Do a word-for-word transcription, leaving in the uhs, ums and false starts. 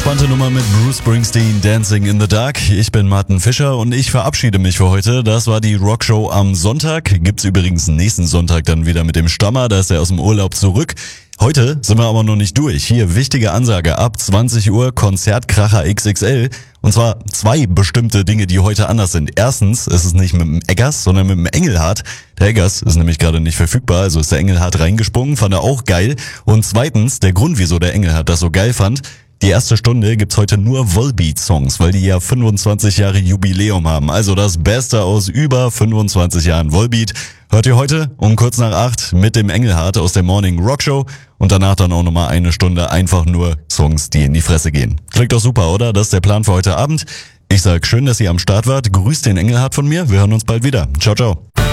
Entspannte Nummer mit Bruce Springsteen, Dancing in the Dark. Ich bin Martin Fischer und ich verabschiede mich für heute. Das war die Rockshow am Sonntag. Gibt's übrigens nächsten Sonntag dann wieder mit dem Stammer, da ist er aus dem Urlaub zurück. Heute sind wir aber noch nicht durch. Hier wichtige Ansage, ab zwanzig Uhr Konzertkracher X X L. Und zwar zwei bestimmte Dinge, die heute anders sind. Erstens ist es nicht mit dem Eggers, sondern mit dem Engelhardt. Der Eggers ist nämlich gerade nicht verfügbar, also ist der Engelhardt reingesprungen, fand er auch geil. Und zweitens, der Grund, wieso der Engelhardt das so geil fand: die erste Stunde gibt's heute nur Volbeat-Songs, weil die ja fünfundzwanzig Jahre Jubiläum haben. Also das Beste aus über fünfundzwanzig Jahren Volbeat hört ihr heute um kurz nach acht mit dem Engelhardt aus der Morning Rock Show und danach dann auch nochmal eine Stunde einfach nur Songs, die in die Fresse gehen. Klingt doch super, oder? Das ist der Plan für heute Abend. Ich sag schön, dass ihr am Start wart. Grüßt den Engelhardt von mir. Wir hören uns bald wieder. Ciao, ciao.